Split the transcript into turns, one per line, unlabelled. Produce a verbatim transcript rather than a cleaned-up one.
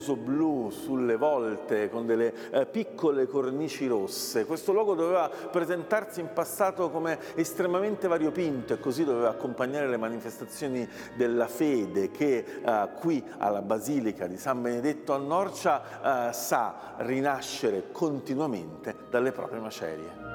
blu sulle volte con delle eh, piccole cornici rosse. Questo luogo doveva presentarsi in passato come estremamente variopinto e così doveva accompagnare le manifestazioni della fede che eh, qui alla Basilica di San Benedetto a Norcia eh, sa rinascere continuamente dalle proprie macerie.